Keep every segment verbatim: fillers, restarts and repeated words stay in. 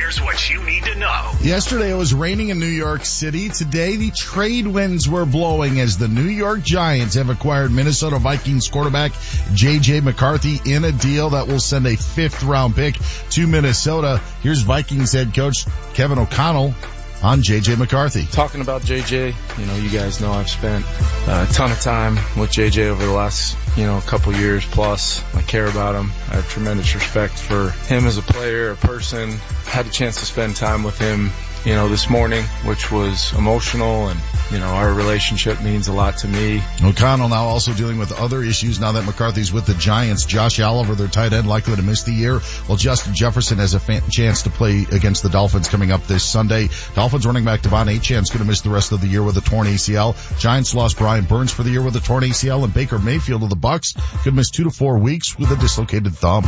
Here's what you need to know. Yesterday it was raining in New York City. Today the trade winds were blowing as the New York Giants have acquired Minnesota Vikings quarterback J J McCarthy in a deal that will send a fifth round pick to Minnesota. Here's Vikings head coach Kevin O'Connell on J J McCarthy. Talking about J J, you know, you guys know I've spent a ton of time with J J over the last, you know, couple years plus. I care about him. I have tremendous respect for him as a player, a person. Had a chance to spend time with him, you know, this morning, which was emotional, and, you know, our relationship means a lot to me. O'Connell now also dealing with other issues now that McCarthy's with the Giants. Josh Oliver, their tight end, likely to miss the year, while Justin Jefferson has a fan- chance to play against the Dolphins coming up this Sunday. Dolphins running back Devon Achane's going to miss the rest of the year with a torn A C L. Giants lost Brian Burns for the year with a torn A C L, and Baker Mayfield of the Bucs could miss two to four weeks with a dislocated thumb.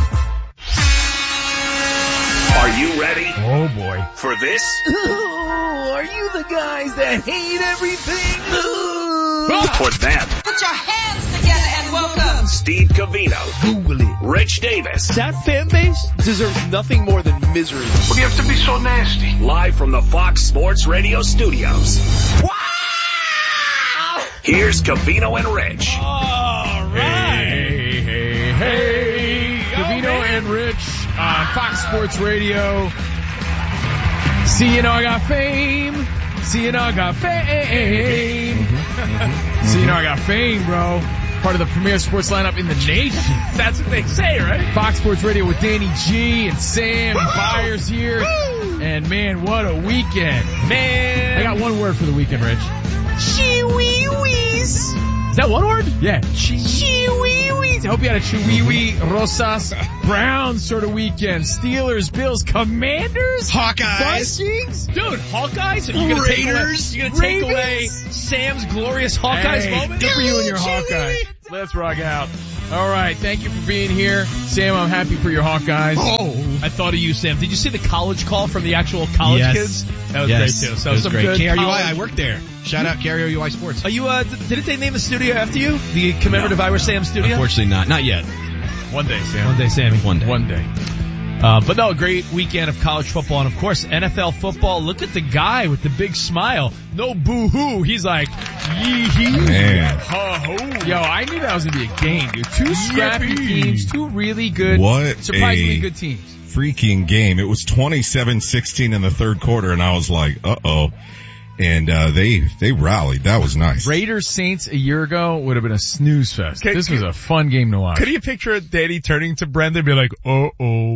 Are you ready? Oh boy. For this? Oh, are you the guys that hate everything? For them. Put your hands together and welcome Steve Covino. Google it. Rich Davis. That fan base deserves nothing more than misery. What do you have to be so nasty? Live from the Fox Sports Radio studios. Wow! Here's Covino and Rich. All right. Hey, hey, hey. Covino and Rich on Fox Sports Radio. See, you know I got fame. See, you know I got fame. Mm-hmm. See, you know I got fame, bro. Part of the premier sports lineup in the nation. That's what they say, right? Fox Sports Radio with Danny G and Sam and Byers here. Woo! And man, what a weekend. Man. I got one word for the weekend, Rich. Chee-wee-wees. Is that one word? Yeah. Chee-wee-wees. I hope you had a Chihuahua, Rosas, Browns sort of weekend. Steelers, Bills, Commanders, Hawkeyes. Vikings. Dude, Hawkeyes? Are you gonna take away, Raiders, you gonna take Ravens? away Sam's glorious Hawkeyes Hey, moment? good for you and your Chee-wee. Hawkeyes. Let's rock out. All right, thank you for being here. Sam, I'm happy for your Hawkeyes. Oh, I thought of you, Sam. Did you see the college call from the actual college Yes. kids? That was Yes. great too. So That was some great. good K R U I, college- I worked there. Shout out K R U I Sports. Are you, uh, d- didn't they name the studio after you? The commemorative Irish Sam studio? Unfortunately not. Not yet. One day, Sam. One day, Sammy. One day. One day. Uh, but no, a great weekend of college football, and of course N F L football. Look at the guy with the big smile. No boo-hoo. He's like, yee-hee. Man. Ha-ho. Yo, I knew that was going to be a game, dude. Two scrappy Yippee. teams, two really good, What surprisingly a good teams. freaking game. It was twenty-seven sixteen in the third quarter, and I was like, uh-oh. And uh they they rallied. That was nice. Raiders Saints a year ago would have been a snooze fest. Can- This was a fun game to watch. Could you picture Danny turning to Brendan and be like, uh-oh.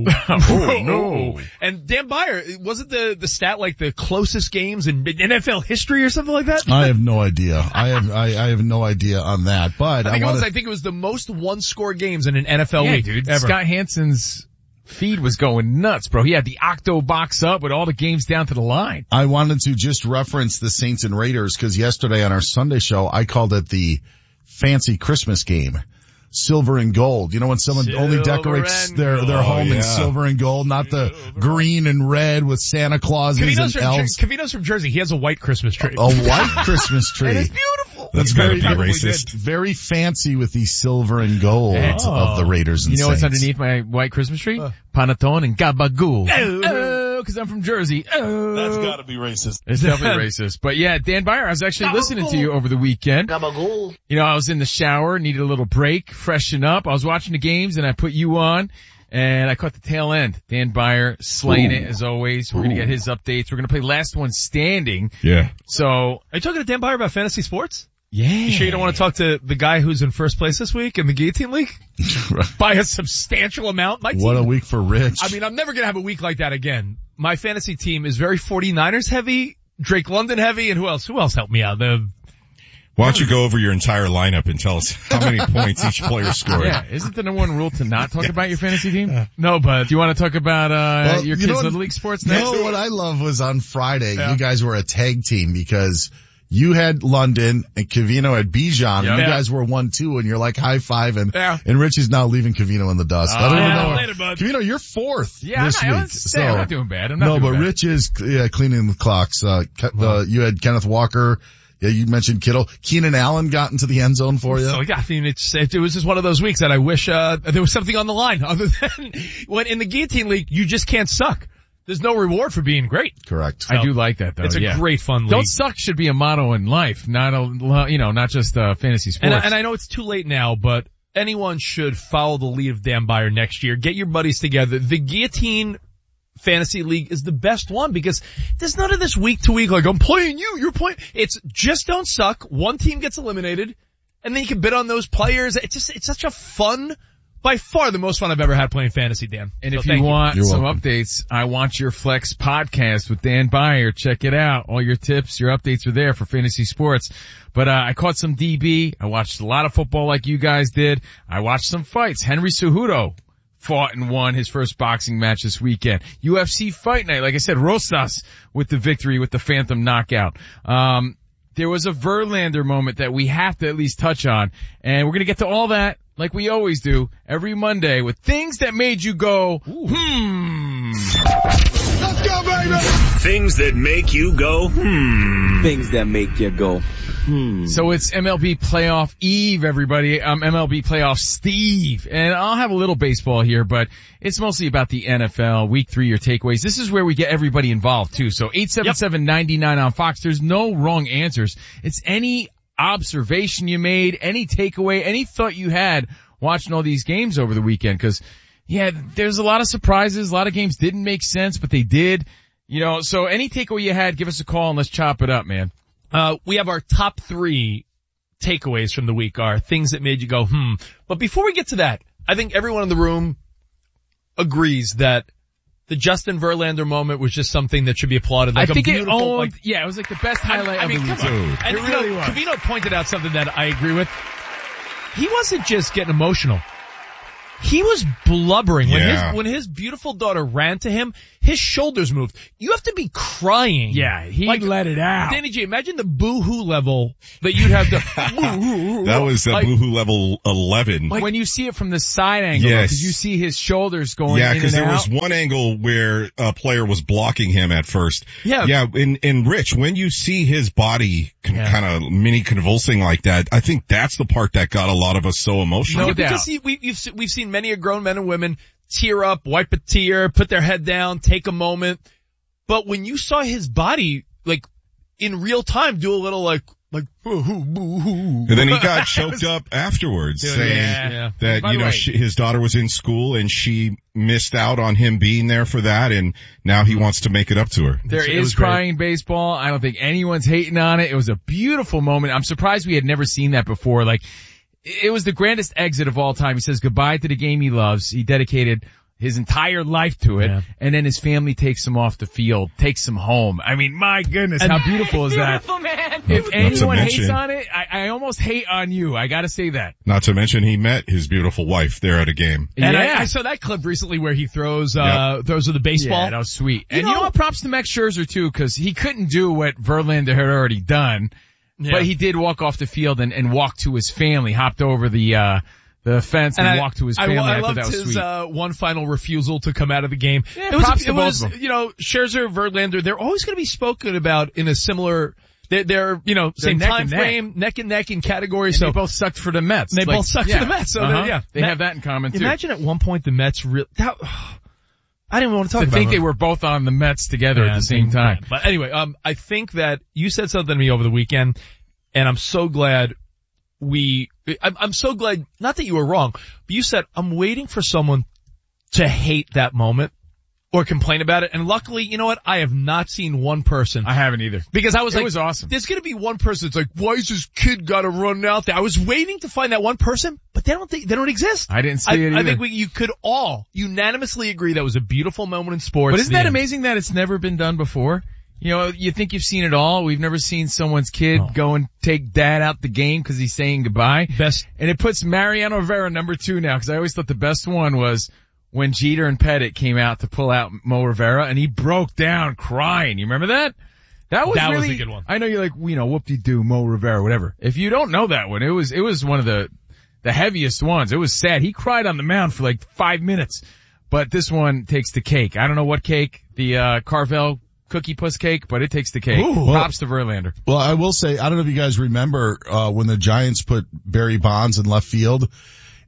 Oh, no. And Dan Beyer, wasn't the, the stat like the closest games in N F L history or something like that? I have no idea. I have I, I have no idea on that. But I I, think, it want was, to. I think it was the most one-score games in an N F L Yeah, week, dude. ever. Scott Hansen's feed was going nuts, bro. He had the Octo box up with all the games down to the line. I wanted to just reference the Saints and Raiders because yesterday on our Sunday show I called it the fancy Christmas game. Silver and gold. You know when someone Silver only decorates and their, their gold. home Oh, in yeah. silver and gold, not the green and red with Santa Clauses Cavino's and from, elves. Jer- Cavino's from Jersey. He has a white Christmas tree. A white Christmas tree. And it's beautiful. That's Very- gotta be very racist. Very fancy with the silver and gold Oh. of the Raiders and You know what's Saints. underneath my white Christmas tree? Panettone and gabagool. Oh. Oh, cause I'm from Jersey. Oh. That's gotta be racist. It's definitely racist. But yeah, Dan Beyer, I was actually listening to you over the weekend. You know, I was in the shower, needed a little break, freshen up. I was watching the games and I put you on and I caught the tail end. Dan Beyer slaying it as always. We're going to get his updates. We're going to play Last One Standing. Yeah. So, Are you talking to Dan Beyer about fantasy sports? yeah. You sure you don't want to talk to the guy who's in first place this week in the Guillotine League? By a substantial amount? My What team, a week for Rich. I mean, I'm never going to have a week like that again. My fantasy team is very 49ers heavy, Drake London heavy, and who else? Who else helped me out? The Why don't you go over your entire lineup and tell us how many points each player scored? Yeah, isn't the number one rule to not talk about your fantasy team? No, but Do you want to talk about uh Well, your you know kids' what- Little League sports You next? know what I love was on Friday, Yeah. you guys were a tag team because you had London and Cavino had Bijan and you Yeah. guys were one two and you're like high five and, Yeah. and Rich is now leaving Cavino in the dust. I don't even yeah, know. later, bud. Cavino, you're fourth Yeah, this I'm not, I'm, week. not, I'm not doing bad. I'm not no, doing but bad. Rich is yeah, cleaning the clocks. Uh, Ke- uh, you had Kenneth Walker. Yeah, you mentioned Kittle. Keenan Allen got into the end zone for you. So yeah, I mean, it's, it, it was just one of those weeks that I wish, uh, there was something on the line other than when in the Guillotine League, you just can't suck. there's no reward for being great. Correct. So, I do like that though. It's a yeah. great fun league. Don't suck should be a motto in life, not a, you know, not just uh, fantasy sports. And I, and I know it's too late now, but anyone should follow the lead of Dan Byer next year. Get your buddies together. The Guillotine Fantasy League is the best one because there's none of this week to week like I'm playing you, you're playing. It's just don't suck. One team gets eliminated, and then you can bid on those players. It's just it's such a fun. By far the most fun I've ever had playing fantasy, Dan. And so if you want you. some welcome. updates, I Want Your Flex podcast with Dan Byer. Check it out. All your tips, your updates are there for fantasy sports. But uh, I caught some D B. I watched a lot of football like you guys did. I watched some fights. Henry Cejudo fought and won his first boxing match this weekend. U F C Fight Night. Like I said, Rosas with the victory with the Phantom knockout. Um, there was a Verlander moment that we have to at least touch on. And we're going to get to all that like we always do every Monday with things that made you go, Ooh. hmm. Let's go, baby! Things that make you go, hmm. Things that make you go, hmm. So it's M L B playoff Eve, everybody. I'm M L B playoff Steve. And I'll have a little baseball here, but it's mostly about the N F L, week three, your takeaways. This is where we get everybody involved too. So eight seven seven, nine nine on Fox. There's no wrong answers. It's any observation you made, any takeaway, any thought you had watching all these games over the weekend. Cause yeah, there's a lot of surprises. A lot of games didn't make sense, but they did. You know, so any takeaway you had, give us a call and let's chop it up, man. Uh, we have our top three takeaways from the week are things that made you go, hmm. But before we get to that, I think everyone in the room agrees that the Justin Verlander moment was just something that should be applauded. Like I think a it beautiful, owned, like, yeah, it was like the best highlight I, I mean, of the come week. on. And, It you really know, was. Covino pointed out something that I agree with. He wasn't just getting emotional. He was blubbering. When Yeah. his, when his beautiful daughter ran to him, his shoulders moved. You have to be crying. Yeah, he Like, let it out. Danny G, imagine the boo-hoo level that you'd have to. That was uh, like, Boohoo level eleven. Like when you see it from the side angle, Yes. because you see his shoulders going Yeah, in because and there out. was one angle where a player was blocking him at first. Yeah. Yeah, and, and Rich, when you see his body con- Yeah. kind of mini convulsing like that, I think that's the part that got a lot of us so emotional. No Yeah, doubt. because he, we, you've, we've seen many a grown men and women tear up, wipe a tear, put their head down, take a moment. But when you saw his body, like, in real time do a little like, like, boo-hoo, boo-hoo. And then he got choked up afterwards, Dude, saying yeah, yeah. that, By you the know, way- she, his daughter was in school and she missed out on him being there for that, and now he wants to make it up to her. There It is was great. crying baseball. I don't think anyone's hating on it. It was a beautiful moment. I'm surprised we had never seen that before. Like, it was the grandest exit of all time. He says goodbye to the game he loves. He dedicated his entire life to it, Yeah. and then his family takes him off the field, takes him home. I mean, my goodness, how beautiful is that? Beautiful, man. If Not to anyone hates mention- on it, I, I almost hate on you. I gotta say that. Not to mention he met his beautiful wife there at a game. And yeah. I, I saw that clip recently where he throws, uh, throws with the baseball. Yeah, that was sweet. You and you know- know what? Props to Max Scherzer too, because he couldn't do what Verlander had already done, Yeah. but he did walk off the field and, and walk to his family, hopped over the uh the fence and, I, walked to his I, family. I, I, thought loved that was his, sweet. uh, one final refusal to come out of the game. Yeah, it was, props it to both was, of them. you know, Scherzer, Verlander, they're always going to be spoken about in a similar, they're, they're you know, They're same neck time and neck. frame, neck and neck in category. And So they both sucked for the Mets. They Like, both sucked yeah. for the Mets. So uh-huh. they, yeah. They Ma- have that in common too. Imagine at one point the Mets really, that, I didn't even want to talk to about think it. they were both on the Mets together Yeah, at the same things time. bad. But anyway, um, I think that you said something to me over the weekend, and I'm so glad we, I'm, I'm so glad, not that you were wrong, but you said, I'm waiting for someone to hate that moment or complain about it. And luckily, you know what? I have not seen one person. I haven't either. Because I was It like, was awesome. There's gonna be one person that's like, why is this kid gotta run out there? I was waiting to find that one person, but they don't think, they don't exist. I didn't see I, it either. I think we, you could all unanimously agree that was a beautiful moment in sports. But isn't The that end. amazing that it's never been done before? You know, you think you've seen it all. We've never seen someone's kid No. go and take dad out the game because he's saying goodbye. Best. And it puts Mariano Rivera number two now, because I always thought the best one was when Jeter and Pettit came out to pull out Mo Rivera, and he broke down crying. You remember that? That was That was really, a good one. I know you're like, you know, whoop-de-doo, Mo Rivera, whatever. If you don't know that one, it was, it was one of the, the heaviest ones. It was sad. He cried on the mound for like five minutes. But this one takes the cake. I don't know what cake, the, uh, Carvel Cookie Puss cake, but it takes the cake. Ooh. Props to Verlander. Well, I will say, I don't know if you guys remember, uh, when the Giants put Barry Bonds in left field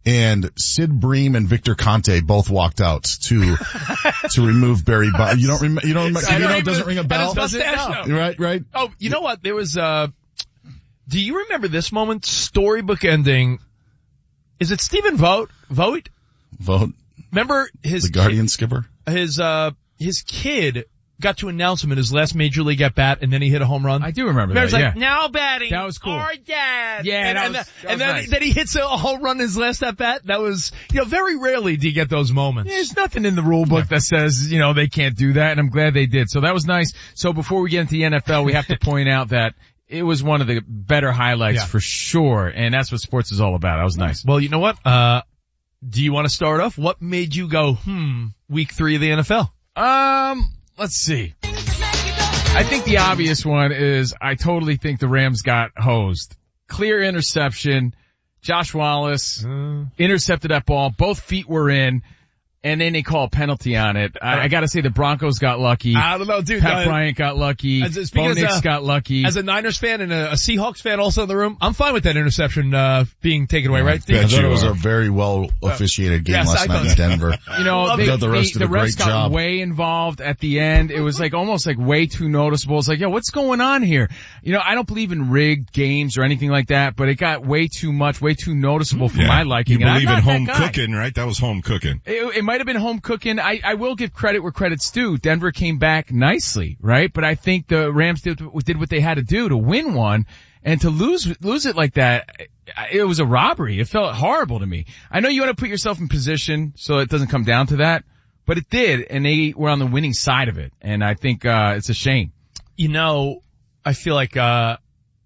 and Sid Bream and Victor Conte both walked out to to remove Barry Bonds. You don't remember? You don't remember? You know, it doesn't ring a bell. Does it? No. Right, right. Oh, you know what? There was. Uh, do you remember this moment? Storybook ending. Is it Stephen Vogt? Vogt? Vogt. Remember his the Guardian kid, skipper? His uh his kid got to announce him in his last major league at bat, and then he hit a home run. I do remember Remember, that. It's like, yeah. now batting. That was cool. Our dad. Yeah, and, that and, was, the, that and was then nice. then he hits a home run in his last at bat. That was, you know, very rarely do you get those moments. There's nothing in the rule book that says, you know, they can't do that, and I'm glad they did. So that was nice. So before we get into the N F L, we have to point out that it was one of the better highlights Yeah. for sure, and that's what sports is all about. That was nice. Well, you know what? Uh, do you want to start off? What made you go, hmm, week three of the N F L? Um, let's see. I think the obvious one is I totally think the Rams got hosed. Clear interception. Josh Wallace Uh, intercepted that ball. Both feet were in. And then they call a penalty on it. I, I gotta say the Broncos got lucky. I don't know, dude. Pat uh, Bryant got lucky. as- Bo speaking as Nix a- got lucky. As a Niners fan and a, a Seahawks fan also in the room, I'm fine with that interception, uh, being taken away, right? bet I thought you it was are. a very well officiated game Yes, last I night in thought- Denver. You know, I they, thought the refs they, did a the refs great got job. way involved at the end. It was like almost like way too noticeable. It's like, yo, what's going on here? You know, I don't believe in rigged games or anything like that, but it got way too much, way too noticeable for Yeah. my liking. You And I'm believe in not that home guy. cooking, right? That was home cooking. It, it might have been home cooking. I, I will give credit where credit's due. Denver came back nicely, right? But I think the Rams did, did what they had to do to win one, and to lose lose it like that, it was a robbery. It felt horrible to me. I know you want to put yourself in position so it doesn't come down to that, but it did, and they were on the winning side of it, and I think uh it's a shame. You know, I feel like, uh,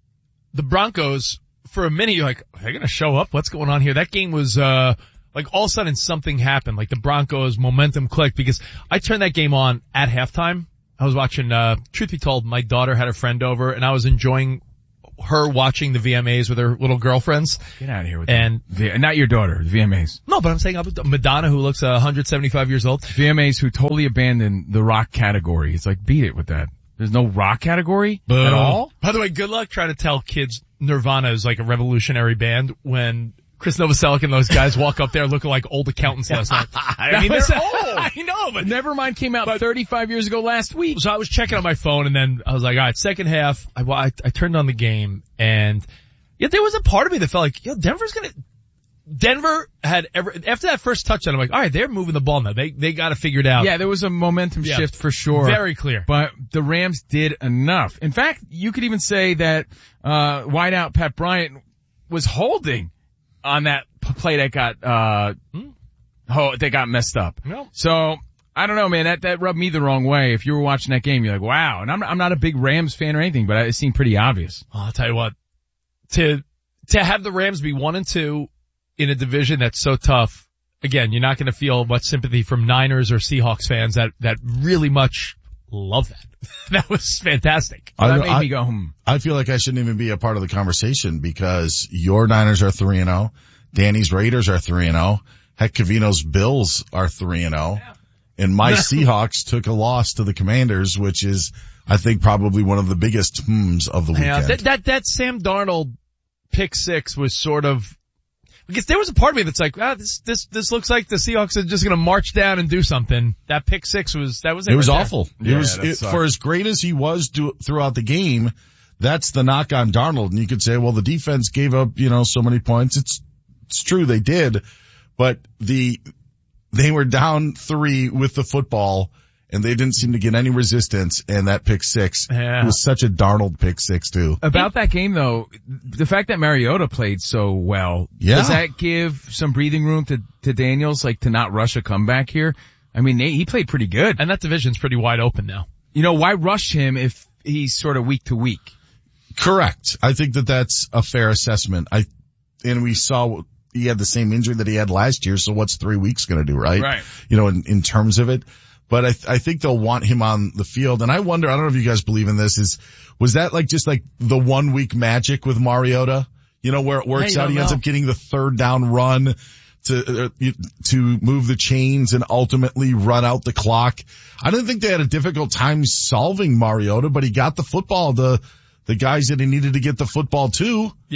the Broncos, for a minute, you're like, are they going to show up? What's going on here? That game was, uh, like all of a sudden something happened, like the Broncos momentum clicked, because I turned that game on at halftime. I was watching, uh, truth be told, my daughter had a friend over and I was enjoying her watching the V M As with her little girlfriends. Get out of here with And, that. V- not your daughter, the V M As. no, but I'm saying Madonna, who looks uh, one hundred seventy-five years old. V M As who totally abandoned the rock category. It's like, beat it with that. There's no rock category at all? By the way, good luck trying to tell kids Nirvana is like a revolutionary band when Chris Novoselic and those guys walk up there looking like old accountants last night. I mean, they're was- old. I know, but Nevermind came out But- thirty-five years ago last week. so I was checking on my phone and then I was like, all right, second half, I, I, I turned on the game and yeah, there was a part of me that felt like, yo, Denver's gonna, Denver had ever, after that first touchdown, I'm like, all right, they're moving the ball now. They, they gotta figure it out. Yeah, there was a momentum Yeah. shift for sure. Very clear. But the Rams did enough. In fact, you could even say that, uh, wideout Pat Bryant was holding on that p- play that got, uh, Hmm. ho- that got messed up. No. So, I don't know, man, that, that rubbed me the wrong way. If you were watching that game, you're like, wow. And I'm, I'm not a big Rams fan or anything, but it seemed pretty obvious. Oh, I'll tell you what, to, to have the Rams be one and two in a division that's so tough, again, you're not going to feel much sympathy from Niners or Seahawks fans that, that really much love that. That was fantastic. I That don't- made I- me go, hmm. I feel like I shouldn't even be a part of the conversation because your Niners are three and oh, Danny's Raiders are three and oh, heck, Cavino's Bills are three and oh, and my Seahawks took a loss to the Commanders, which is, I think, probably one of the biggest hmms of the Yeah, weekend. that, that, that Sam Darnold pick six was sort of, because there was a part of me that's like, ah, this, this, this looks like the Seahawks are just going to march down and do something. That pick six was, that was it. It was right there. awful. Yeah, it was that it, sucked. for as great as he was do, throughout the game. That's the knock on Darnold, and you could say, well, the defense gave up, you know, so many points. It's it's true they did, but the they were down three with the football, and they didn't seem to get any resistance. And that pick six Yeah. it was such a Darnold pick six too. About that game though, the fact that Mariota played so well, Yeah. does that give some breathing room to, to Daniels, like to not rush a comeback here? I mean, they, he played pretty good. And that division's pretty wide open now. You know, why rush him if he's sort of week to week? Correct. I think that that's a fair assessment. I and we saw he had the same injury that he had last year. So what's three weeks going to do, right? Right. You know, in, in terms of it. But I, th- I think they'll want him on the field. And I wonder, I don't know if you guys believe in this, is, was that like just like the one week magic with Mariota? You know, where it works Yeah, you out, he don't ends know. up getting the third down run to, uh, to move the chains and ultimately run out the clock. I didn't think they had a difficult time solving Mariota, but he got the football, the, the guys that he needed to get the football to. Yep.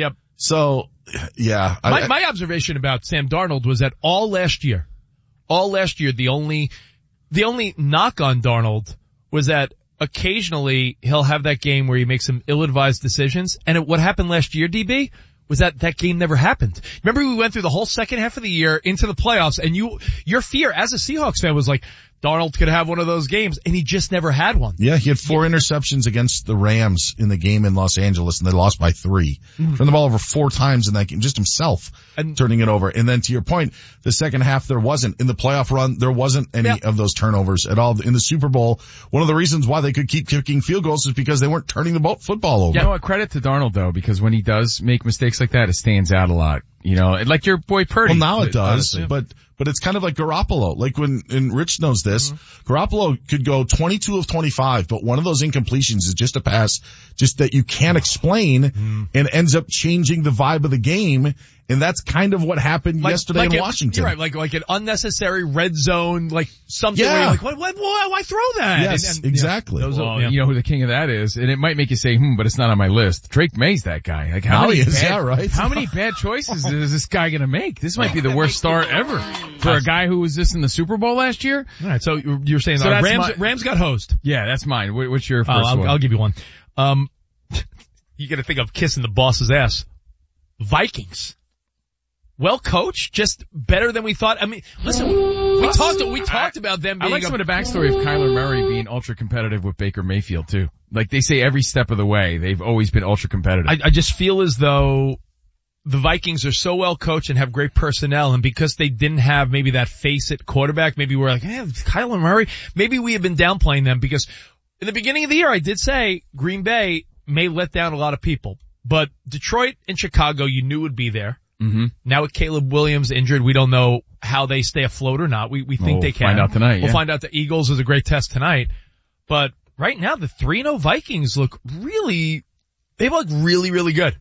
So, yeah. My, I, my observation about Sam Darnold was that all last year, all last year, the only, the only knock on Darnold was that occasionally he'll have that game where he makes some ill-advised decisions. And it, what happened last year, D B, was that that game never happened. Remember we went through the whole second half of the year into the playoffs, and you, your fear as a Seahawks fan was like, Darnold could have one of those games, and he just never had one. Yeah, he had four interceptions against the Rams in the game in Los Angeles, and they lost by three. Mm-hmm. Turned the ball over four times in that game, just himself and, turning it over. And then to your point, the second half there wasn't. In the playoff run, there wasn't any yeah. of those turnovers at all. In the Super Bowl, one of the reasons why they could keep kicking field goals is because they weren't turning the ball, football over. You know what, credit to Darnold though, because when he does make mistakes like that, it stands out a lot. You know, like your boy Purdy. Well, now it does, honestly. but but it's kind of like Garoppolo. Like when, and Rich knows this, mm-hmm. Garoppolo could go twenty-two of twenty-five, but one of those incompletions is just a pass, just that you can't explain, mm-hmm. and ends up changing the vibe of the game. And that's kind of what happened like, yesterday like in it, Washington. You're right, like like an unnecessary red zone, like something yeah. where you're like, why, why, why, why throw that? Yes, and, and, exactly. You know, well, yeah. you know who the king of that is, and it might make you say, hmm, but it's not on my list. Drake May's that guy. Like how now many he is, bad, yeah, right? How many bad choices is this guy gonna make? This might be the worst start ever for a guy who was this in the Super Bowl last year. All right, so you're saying so uh, Rams, my, Rams got hosed. Yeah, that's mine. What's your first uh, I'll, one? I'll give you one. Um, you got to think of kissing the boss's ass. Vikings. Well coached, just better than we thought. I mean, listen, we talked, we talked about them being I like a, some of the backstory of Kyler Murray being ultra competitive with Baker Mayfield too. Like they say every step of the way, they've always been ultra competitive. I, I just feel as though the Vikings are so well coached and have great personnel, and because they didn't have maybe that face-it quarterback, maybe we're like, eh, Kyler Murray, maybe we have been downplaying them because in the beginning of the year I did say Green Bay may let down a lot of people, but Detroit and Chicago you knew would be there. Mm-hmm. Now with Caleb Williams injured, we don't know how they stay afloat or not. We we think we'll they can. Find out tonight. We'll yeah. find out. The Eagles is a great test tonight, but right now the three and oh Vikings look really, they look really really good.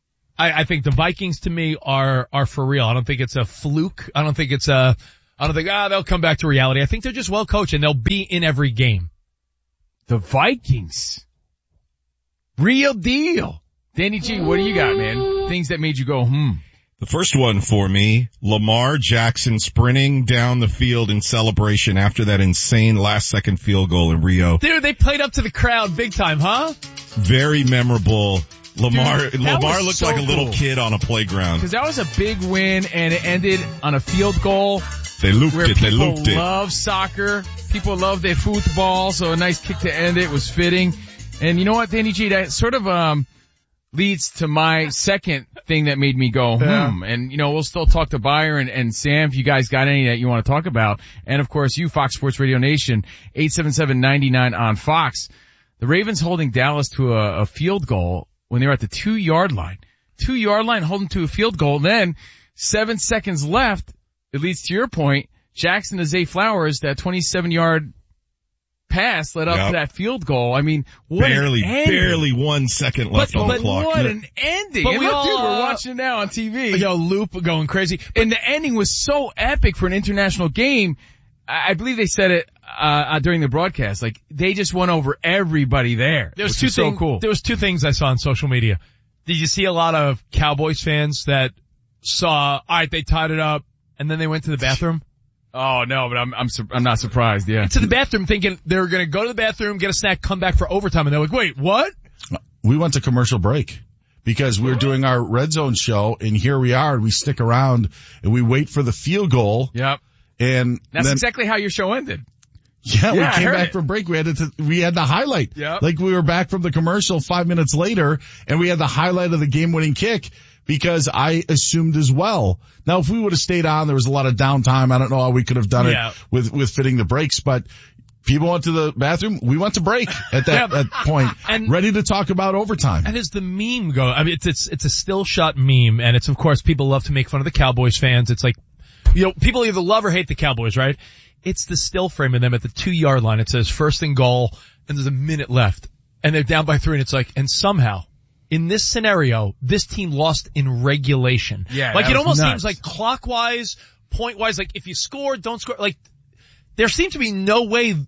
I, I think the Vikings to me are are for real. I don't think it's a fluke. I don't think it's a. I don't think ah they'll come back to reality. I think they're just well coached and they'll be in every game. The Vikings, real deal. Danny G, what do you got, man? Things that made you go hmm. The first one for me, Lamar Jackson sprinting down the field in celebration after that insane last second field goal in Rio. Dude, they played up to the crowd big time, huh? Very memorable. Lamar, Dude, Lamar looked so like a little cool. kid on a playground. Cause that was a big win and it ended on a field goal. They looped where it, they people looped it. love soccer. People love their football, so a nice kick to end it was fitting. And you know what, Danny G, that sort of, um, leads to my second thing that made me go, hmm. Yeah. And, you know, we'll still talk to Bayer and, and Sam if you guys got any that you want to talk about. And, of course, you, Fox Sports Radio Nation, eight seven seven, nine nine on Fox. The Ravens holding Dallas to a, a field goal when they were at the two-yard line. Two-yard line holding to a field goal. Then, seven seconds left, it leads to your point, Jackson to Zay Flowers, that twenty-seven-yard pass led up yep. to that field goal. I mean, what barely, an ending. barely one second left but, on but the clock. What an ending! But and we look, all, dude, we're uh, watching it now on T V. Yo, Loop going crazy. And the ending was so epic for an international game. I, I believe they said it uh, uh during the broadcast. Like they just won over everybody there. There was which two is so things. Cool. There was two things I saw on social media. Did you see a lot of Cowboys fans that saw? All right, they tied it up, and then they went to the bathroom. Oh no, but I'm I'm su- I'm not surprised. Yeah, to the bathroom, thinking they were going to go to the bathroom, get a snack, come back for overtime, and they're like, "Wait, what?" We went to commercial break because we were doing our Red Zone show, and here we are. And we stick around and we wait for the field goal. Yep, and that's then, exactly how your show ended. Yeah, yeah we came back it. from break. We had to, we had the highlight. Yep. Like we were back from the commercial five minutes later, and we had the highlight of the game-winning kick. Because I assumed as well. Now, if we would have stayed on, there was a lot of downtime. I don't know how we could have done yeah. it with, with fitting the breaks, but people went to the bathroom. We went to break at that, yeah, at point, and, ready to talk about overtime. And as the meme go, I mean, it's, it's, it's a still shot meme, and it's, of course, people love to make fun of the Cowboys fans. It's like, you know, people either love or hate the Cowboys, right? It's the still frame of them at the two yard line. It says first and goal, and there's a minute left, and they're down by three, and it's like, and somehow, in this scenario, this team lost in regulation. Yeah, like it almost nuts. seems like clockwise, point wise, like if you score, don't score. Like there seemed to be no way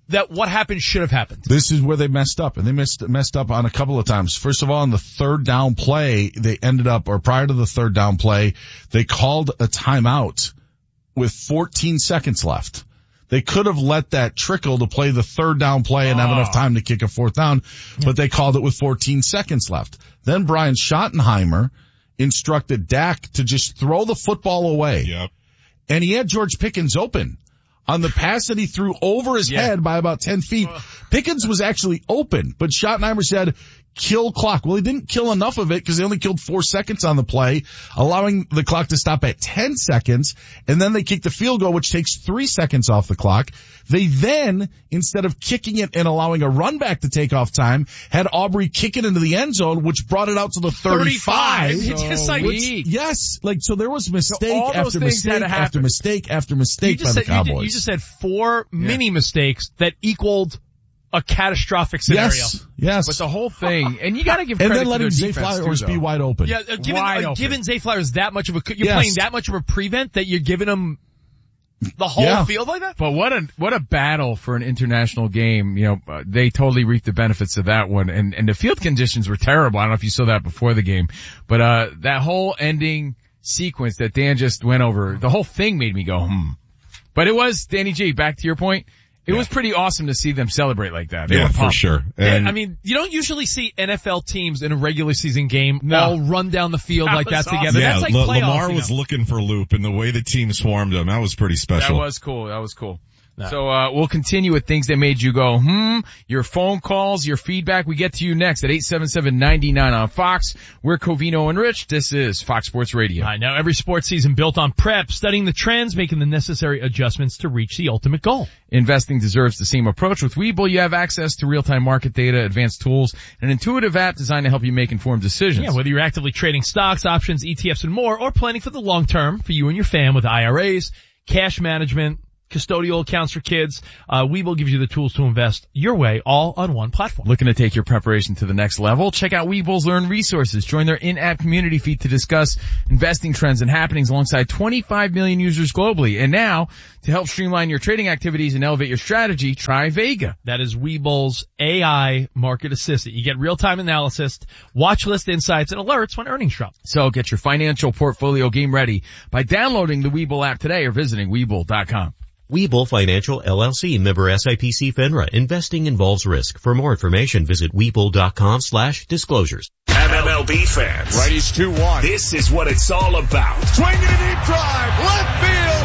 that what happened should have happened. This is where they messed up, and they messed messed up on a couple of times. First of all, on the third down play, they ended up, or prior to the third down play, they called a timeout with fourteen seconds left. They could have let that trickle to play the third down play and have enough time to kick a fourth down, but they called it with fourteen seconds left. Then Brian Schottenheimer instructed Dak to just throw the football away. Yep. And he had George Pickens open. On the pass that he threw over his yeah. head by about ten feet, Pickens was actually open, but Schottenheimer said, kill clock. Well, he didn't kill enough of it because they only killed four seconds on the play, allowing the clock to stop at ten seconds, and then they kicked the field goal, which takes three seconds off the clock. They then, instead of kicking it and allowing a run back to take off time, had Aubrey kick it into the end zone, which brought it out to the thirty-five. thirty-five. It's just like, which, yes, like, so there was mistake so after mistake after mistake after mistake by said, the Cowboys. You, did, you just said four yeah. mini mistakes that equaled a catastrophic scenario. Yes, yes. But the whole thing, and you gotta give and credit then letting to Zay their defense Flowers too, be wide open. Yeah, uh, given, wide uh, open. given Zay Flowers that much of a, you're yes. playing that much of a prevent that you're giving him the whole yeah. field like that? But what a, what a battle for an international game. You know, uh, they totally reaped the benefits of that one. And, and the field conditions were terrible. I don't know if you saw that before the game, but, uh, that whole ending sequence that Dan just went over, the whole thing made me go, hmm. But it was, Danny G, back to your point, it yeah. was pretty awesome to see them celebrate like that. They yeah, were for sure. And yeah, I mean, you don't usually see N F L teams in a regular season game no. all run down the field that like that awesome. together. yeah, That's like L- playoffs, Lamar you was know? looking for Loop, and the way the team swarmed him, that was pretty special. That was cool. That was cool. No. So, uh, we'll continue with things that made you go, hmm, your phone calls, your feedback. We get to you next at eight seven seven, nine nine on Fox. We're Covino and Rich. This is Fox Sports Radio. I know every sports season built on prep, studying the trends, making the necessary adjustments to reach the ultimate goal. Investing deserves the same approach. With Webull, you have access to real-time market data, advanced tools, and an intuitive app designed to help you make informed decisions. Yeah, whether you're actively trading stocks, options, E T Fs, and more, or planning for the long term for you and your fam with I R As, cash management, custodial accounts for kids, uh, Webull gives you the tools to invest your way, all on one platform. Looking to take your preparation to the next level? Check out Webull's Learn Resources. Join their in-app community feed to discuss investing trends and happenings alongside twenty-five million users globally. And now, to help streamline your trading activities and elevate your strategy, try Vega. That is Webull's A I market assistant. You get real-time analysis, watch list insights, and alerts when earnings drop. So get your financial portfolio game ready by downloading the Webull app today or visiting Webull dot com. Webull Financial L L C, member S I P C FINRA. Investing involves risk. For more information, visit Webull dot com slash disclosures. M M L B fans. Righties two one. This is what it's all about. Swinging a deep drive. Left field.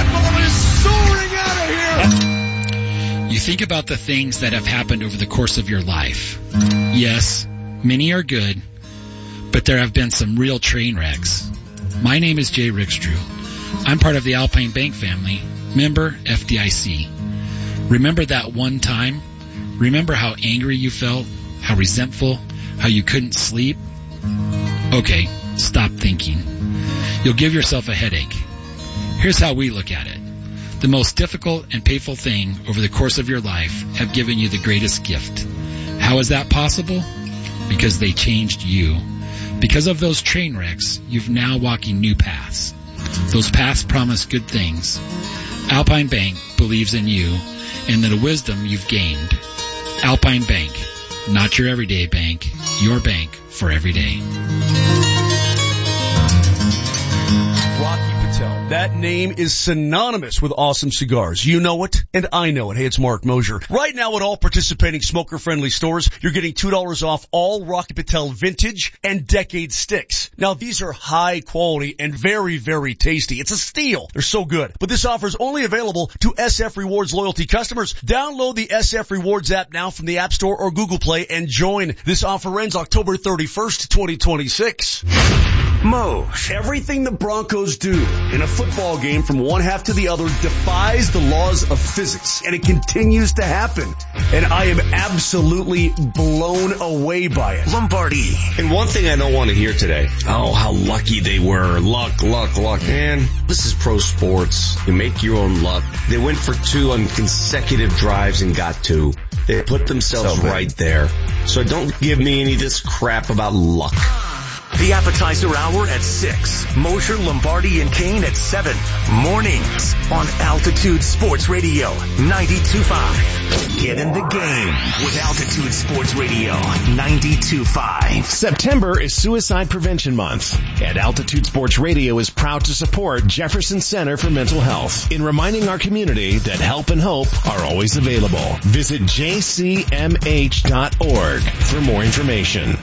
That ball is soaring out of here. You think about the things that have happened over the course of your life. Yes, many are good, but there have been some real train wrecks. My name is Jay Rickstrew. I'm part of the Alpine Bank family. Member F D I C. Remember that one time? Remember how angry you felt? How resentful? How you couldn't sleep? Okay, stop thinking. You'll give yourself a headache. Here's how we look at it. The most difficult and painful thing over the course of your life have given you the greatest gift. How is that possible? Because they changed you. Because of those train wrecks, you've now walking new paths. Those paths promise good things. Alpine Bank believes in you and in the wisdom you've gained. Alpine Bank, not your everyday bank, your bank for every day. Rocky Patel. That name is synonymous with awesome cigars. You know it, and I know it. Hey, it's Mark Mosier. Right now at all participating smoker-friendly stores, you're getting two dollars off all Rocky Patel vintage and decade sticks. Now, these are high quality and very, very tasty. It's a steal. They're so good. But this offer is only available to S F Rewards loyalty customers. Download the S F Rewards app now from the App Store or Google Play and join. This offer ends October thirty-first, twenty twenty-six. Mose. Everything the Broncos do in a football game from one half to the other defies the laws of physics, and it continues to happen. And I am absolutely blown away by it. Lombardi. And one thing I don't want to hear today, oh, how lucky they were. Luck, luck, luck. Man, this is pro sports. You make your own luck. They went for two on consecutive drives and got two. They put themselves so right there. So don't give me any of this crap about luck. The appetizer hour at six. Mosher, Lombardi, and Kane at seven. Mornings on Altitude Sports Radio ninety-two point five. Get in the game with Altitude Sports Radio ninety-two point five. September is Suicide Prevention Month, and Altitude Sports Radio is proud to support Jefferson Center for Mental Health in reminding our community that help and hope are always available. Visit j c m h dot org for more information.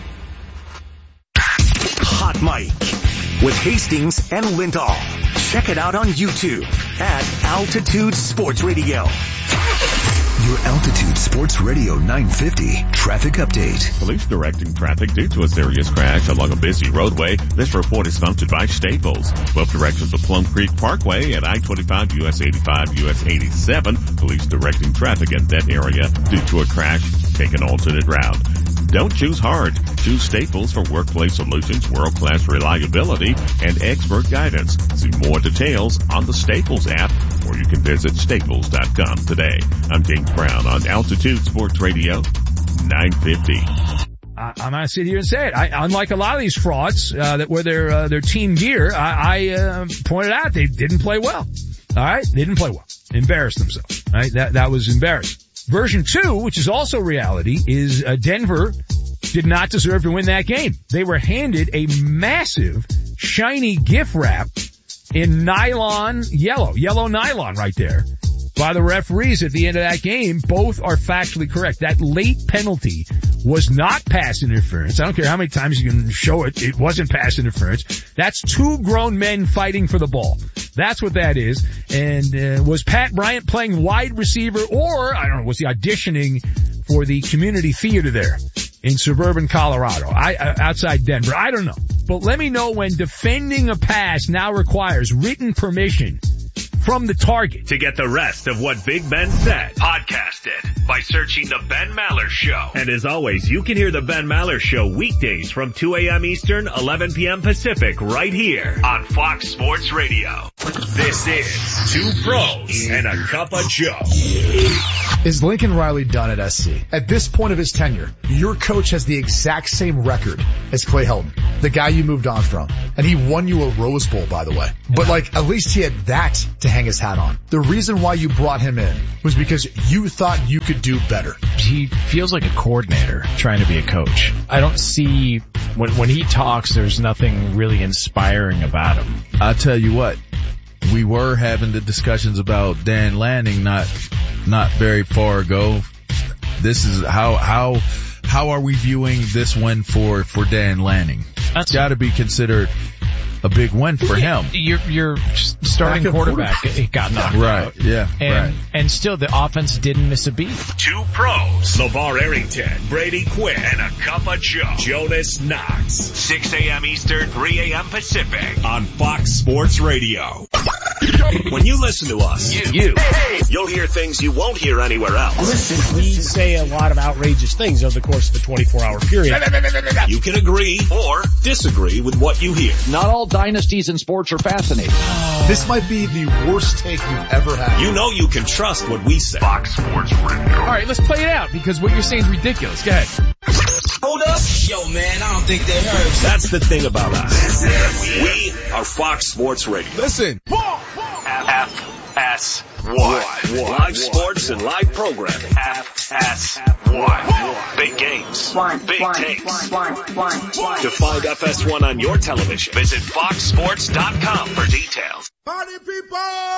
Hot Mic with Hastings and Lindahl. Check it out on YouTube at Altitude Sports Radio. Your Altitude Sports Radio nine fifty traffic update. Police directing traffic due to a serious crash along a busy roadway. This report is sponsored by Staples. Both directions of Plum Creek Parkway and I twenty-five, U S eighty-five, U S eighty-seven. Police directing traffic in that area due to a crash. Take an alternate route. Don't choose hard. Choose Staples for workplace solutions, world-class reliability, and expert guidance. See more details on the Staples app, or you can visit staples dot com today. I'm James Brown on Altitude Sports Radio nine fifty. I, I'm going to sit here and say it. I, unlike a lot of these frauds uh, that were their uh, their team gear, I, I uh, pointed out they didn't play well. All right, they didn't play well. Embarrassed themselves. Right, that that was embarrassing. Version two, which is also reality, is uh, Denver did not deserve to win that game. They were handed a massive, shiny gift wrap in nylon yellow, yellow nylon right there by the referees at the end of that game. Both are factually correct. That late penalty was not pass interference. I don't care how many times you can show it. It wasn't pass interference. That's two grown men fighting for the ball. That's what that is. And uh, was Pat Bryant playing wide receiver, or, I don't know, was he auditioning for the community theater there in suburban Colorado, I, uh, outside Denver? I don't know. But let me know when defending a pass now requires written permission from the target. To get the rest of what Big Ben said, podcast it by searching The Ben Maller Show. And as always, you can hear The Ben Maller Show weekdays from two a.m. Eastern, eleven p.m. Pacific, right here on Fox Sports Radio. This is Two Pros and a Cup of Joe. Is Lincoln Riley done at S C? At this point of his tenure, your coach has the exact same record as Clay Helton, the guy you moved on from. And he won you a Rose Bowl, by the way. But like, at least he had that to hang his hat on. The reason why you brought him in was because you thought you could do better. He feels like a coordinator trying to be a coach. I don't see, when when he talks, there's nothing really inspiring about him. I'll tell you what, we were having the discussions about Dan Lanning not not very far ago. This is how how how are we viewing this win for for Dan Lanning? That's got to be considered a big win for him. Your your starting quarterback got knocked right, out. Yeah, and, right. And still the offense didn't miss a beat. Two pros, LeVar Arrington, Brady Quinn, and a Cup of Joe, Jonas Knox. six a.m. Eastern, three a.m. Pacific on Fox Sports Radio. When you listen to us, you, you, you'll hear things you won't hear anywhere else. Listen, we say a lot of outrageous things over the course of a twenty-four hour period. You can agree or disagree with what you hear. Not all dynasties in sports are fascinating. This might be the worst take you've ever had. You know you can trust what we say. Fox Sports Radio. All right, let's play it out because what you're saying is ridiculous. Go ahead. Hold up. Yo, man, I don't think they heard. That's the thing about us. We are Fox Sports Radio. Listen. F S one. Live sports and live programming. F S one. Big games. Big takes. To find F S one on your television, visit fox sports dot com for details. Party people!